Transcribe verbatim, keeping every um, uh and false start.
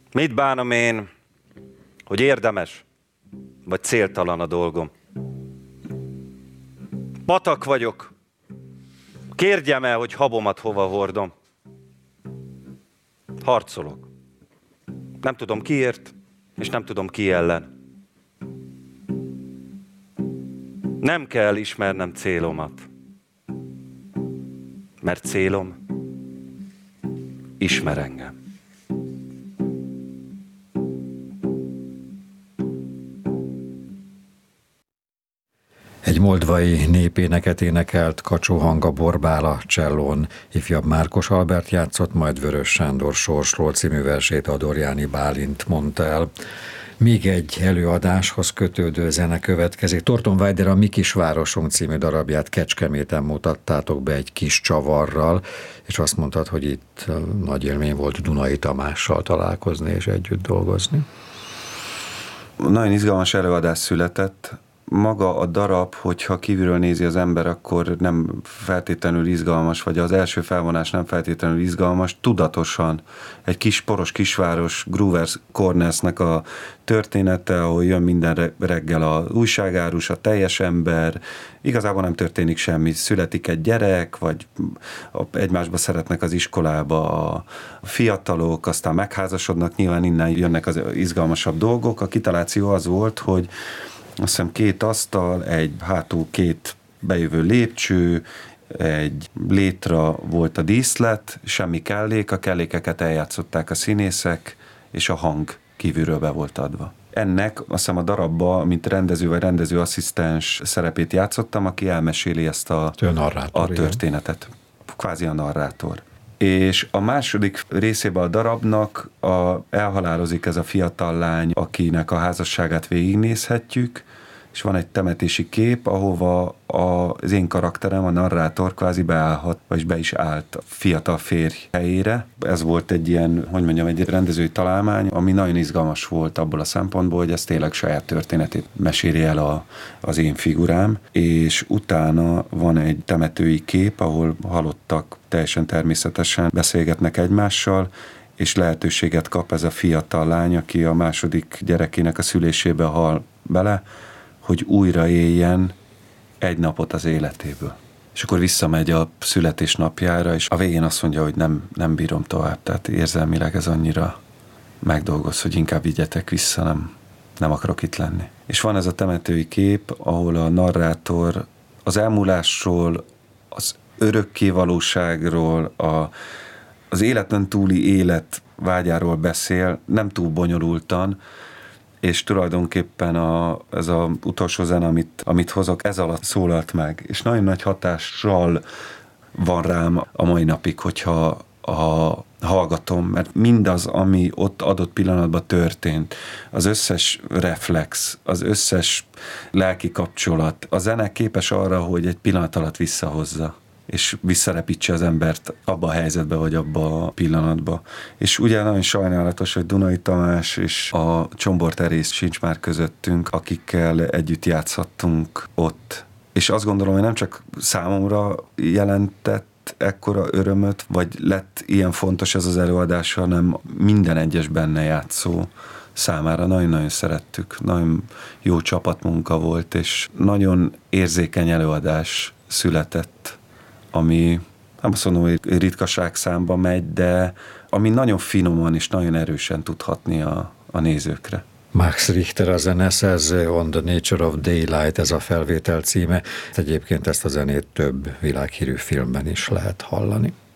Mit bánom én, hogy érdemes, vagy céltalan a dolgom? Patak vagyok. Kérdjem el, hogy habomat hova hordom. Harcolok. Nem tudom kiért, és nem tudom ki ellen. Nem kell ismernem célomat, mert célom ismer engem. Egy moldvai népéneket énekelt Kacsó Hanga Borbála csellón, ifjabb Márkos Albert játszott, majd Vörös Sándor Sorsról című versét Adorjáni Bálint mondta el. Még egy előadáshoz kötődő zene következik. Thornton Wilder a Mi kisvárosunk című darabját Kecskeméten mutattátok be egy kis csavarral, és azt mondtad, hogy itt nagy élmény volt Dunai Tamással találkozni és együtt dolgozni. Nagyon izgalmas előadás született. Maga a darab, hogyha kívülről nézi az ember, akkor nem feltétlenül izgalmas, vagy az első felvonás nem feltétlenül izgalmas, tudatosan egy kis poros kisváros, Groovers Cornersnek a története, ahol jön minden reggel az újságárus, a teljes ember, igazából nem történik semmi, születik egy gyerek, vagy egymásba szeretnek az iskolába a fiatalok, aztán megházasodnak, nyilván innen jönnek az izgalmasabb dolgok. A kitaláció az volt, hogy azt hiszem két asztal, egy hátul két bejövő lépcső, egy létra volt a díszlet, semmi kellék, a kellékeket eljátszották a színészek, és a hang kívülről be volt adva. Ennek azt hiszem a darabba, mint rendező vagy rendezőasszisztens szerepét játszottam, aki elmeséli ezt a, narrátor, a történetet. Kvázi a narrátor. És a második részében a darabnak a, elhalálozik ez a fiatal lány, akinek a házasságát végignézhetjük, és van egy temetési kép, ahova az én karakterem, a narrátor kvázi beállhat, vagy be is állt a fiatal férj helyére. Ez volt egy ilyen, hogy mondjam, egy rendezői találmány, ami nagyon izgalmas volt abból a szempontból, hogy ez tényleg saját történetét meséli el a, az én figurám, és utána van egy temetői kép, ahol halottak teljesen természetesen beszélgetnek egymással, és lehetőséget kap ez a fiatal lány, aki a második gyerekének a szülésébe hal bele, hogy újra éljen egy napot az életéből. És akkor visszamegy a születésnapjára, és a végén azt mondja, hogy nem, nem bírom tovább, tehát érzelmileg ez annyira megdolgoz, hogy inkább vigyetek vissza, nem, nem akarok itt lenni. És van ez a temetői kép, ahol a narrátor az elmúlásról, az örökké valóságról, a, az életen túli élet vágyáról beszél, nem túl bonyolultan, és tulajdonképpen a, ez az utolsó zene, amit, amit hozok, ez alatt szólalt meg, és nagyon nagy hatással van rám a mai napig, hogyha a, hallgatom, mert mindaz, ami ott adott pillanatban történt, az összes reflex, az összes lelki kapcsolat, a zene képes arra, hogy egy pillanat alatt visszahozza, és visszarepítse az embert abba a helyzetbe, vagy abba a pillanatba. És ugye nagyon sajnálatos, hogy Dunai Tamás és a Csombor Terész sincs már közöttünk, akikkel együtt játszhattunk ott. És azt gondolom, hogy nem csak számomra jelentett ekkora örömöt, vagy lett ilyen fontos ez az előadás, hanem minden egyes benne játszó számára nagyon-nagyon szerettük. Nagyon jó csapatmunka volt, és nagyon érzékeny előadás született, ami nem azt mondom, hogy ritkaság számba megy, de ami nagyon finoman és nagyon erősen tud hatni a, a nézőkre. Max Richter a zeneszerző, On the Nature of Daylight, ez a felvétel címe. Egyébként ezt a zenét több világhírű filmben is lehet hallani.